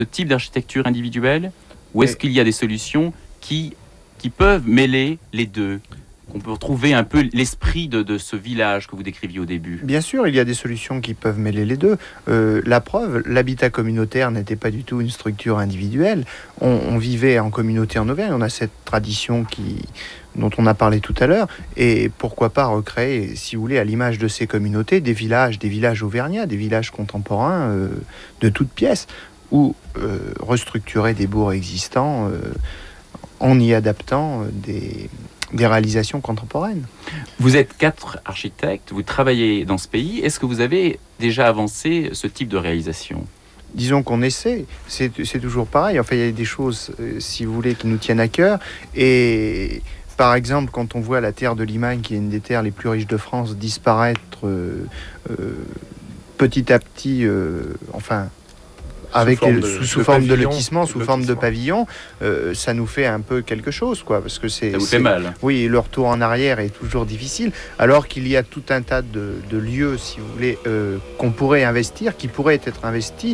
ce type d'architecture individuelle, ou est-ce qu'il y a des solutions qui peuvent mêler les deux, qu'on peut retrouver un peu l'esprit de ce village que vous décriviez au début? Bien sûr, il y a des solutions qui peuvent mêler les deux. La preuve, l'habitat communautaire n'était pas du tout une structure individuelle. On vivait en communauté en Auvergne. On a cette tradition dont on a parlé tout à l'heure. Et pourquoi pas recréer, si vous voulez, à l'image de ces communautés, des villages auvergnats, des villages contemporains de toutes pièces, ou restructurer des bourgs existants en y adaptant des réalisations contemporaines. Vous êtes 4 architectes, vous travaillez dans ce pays. Est-ce que vous avez déjà avancé ce type de réalisation? Disons qu'on essaie, c'est toujours pareil. Enfin, il y a des choses, si vous voulez, qui nous tiennent à cœur. Et par exemple, quand on voit la terre de Limagne, qui est une des terres les plus riches de France, disparaître petit à petit, sous forme de lotissement, sous forme de pavillon, ça nous fait un peu quelque chose, quoi, parce que ça vous fait mal. Oui, le retour en arrière est toujours difficile, alors qu'il y a tout un tas de lieux, si vous voulez, qu'on pourrait investir, qui pourraient être investis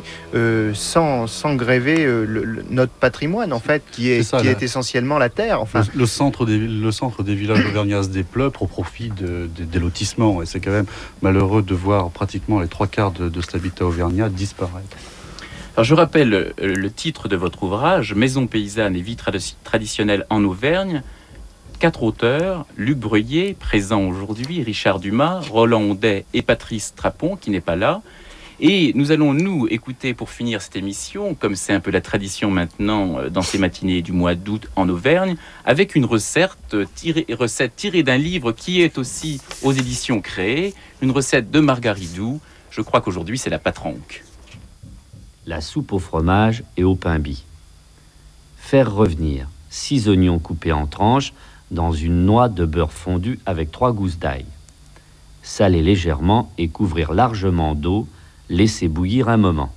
sans gréver notre patrimoine, en fait, qui est essentiellement la terre. Enfin, le centre des villages auvergnats se dépeuple au profit des lotissements, et c'est quand même malheureux de voir pratiquement les 3/4 de cet habitat auvergnat disparaître. Alors, je rappelle le titre de votre ouvrage, Maisons paysannes et vie traditionnelle en Auvergne. 4 auteurs, Luc Breuiller, présent aujourd'hui, Richard Dumas, Roland Ondet et Patrice Trapon, qui n'est pas là. Et nous allons, nous, écouter pour finir cette émission, comme c'est un peu la tradition maintenant dans ces matinées du mois d'août en Auvergne, avec une recette tirée d'un livre qui est aussi aux éditions Créées, une recette de Margaridou. Je crois qu'aujourd'hui, c'est la patranque. La soupe au fromage et au pain bis. Faire revenir 6 oignons coupés en tranches dans une noix de beurre fondu avec 3 gousses d'ail. Saler légèrement et couvrir largement d'eau, laisser bouillir un moment.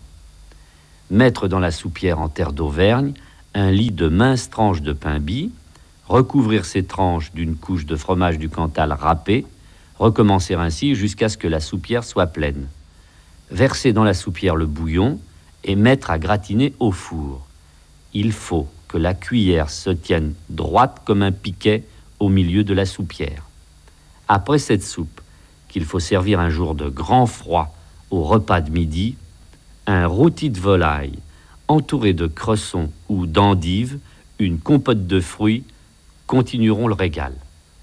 Mettre dans la soupière en terre d'Auvergne un lit de minces tranches de pain bis, recouvrir ces tranches d'une couche de fromage du Cantal râpé, recommencer ainsi jusqu'à ce que la soupière soit pleine. Verser dans la soupière le bouillon et mettre à gratiner au four. Il faut que la cuillère se tienne droite comme un piquet au milieu de la soupière. Après cette soupe, qu'il faut servir un jour de grand froid au repas de midi, un rôti de volaille entouré de cresson ou d'endives, une compote de fruits continueront le régal.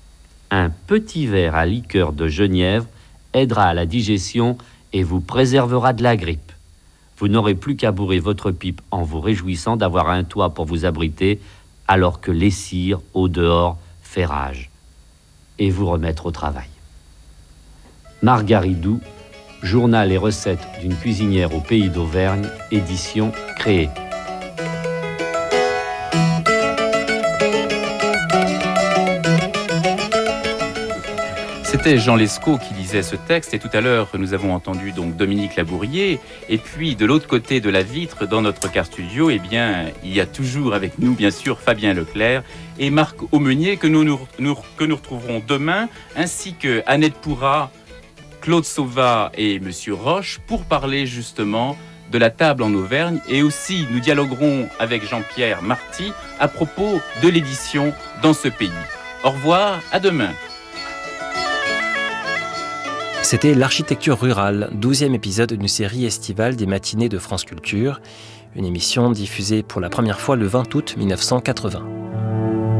Un petit verre à liqueur de genièvre aidera à la digestion et vous préservera de la grippe. Vous n'aurez plus qu'à bourrer votre pipe en vous réjouissant d'avoir un toit pour vous abriter alors que les cires au dehors fait rage. Et vous remettre au travail. Margaridou, journal et recettes d'une cuisinière au pays d'Auvergne, édition Créée. C'était Jean Lescaut qui lisait ce texte, et tout à l'heure nous avons entendu donc Dominique Labourier, et puis de l'autre côté de la vitre dans notre car studio, eh bien il y a toujours avec nous bien sûr Fabien Leclerc et Marc Aumenier que nous retrouverons demain, ainsi que Annette Pourra, Claude Sauvat et Monsieur Roche pour parler justement de la table en Auvergne, et aussi nous dialoguerons avec Jean-Pierre Marty à propos de l'édition dans ce pays. Au revoir, à demain. C'était L'Architecture rurale, 12e épisode d'une série estivale des matinées de France Culture, une émission diffusée pour la première fois le 20 août 1980.